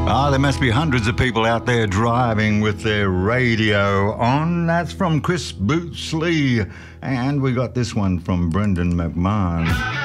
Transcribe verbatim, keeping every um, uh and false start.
Ah, there must be hundreds of people out there driving with their radio on. That's from Chris Bootsley. And we got this one from Brendan McMahon.